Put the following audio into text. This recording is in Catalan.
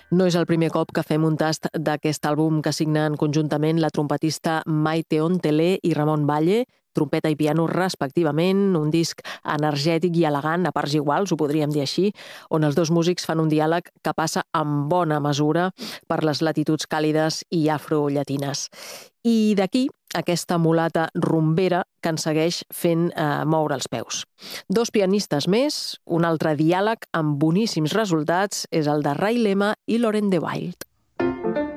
No és el primer cop que fem un tast d'aquest àlbum que signen conjuntament la trompetista Maite Ontelé i Ramon Valle, trompeta i piano respectivament, un disc energètic i elegant, a parts iguals, ho podríem dir així, on els dos músics fan un diàleg que passa en bona mesura per les latituds càlides i afrollatines. I d'aquí aquesta mulata rumbera que ens segueix fent moure els peus. Dos pianistes més, un altre diàleg amb boníssims resultats, és el de Ray Lema i Laurent de Wild.